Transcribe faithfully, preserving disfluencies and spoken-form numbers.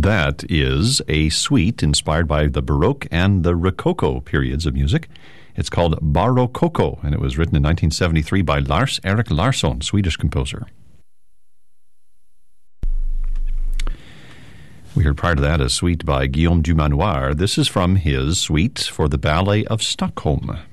That is a suite inspired by the Baroque and the Rococo periods of music. It's called Barocco, and it was written in nineteen seventy-three by Lars-Erik Larsson, Swedish composer. We heard prior to that a suite by Guillaume Dumanoir. This is from his suite for the Ballet of Stockholm.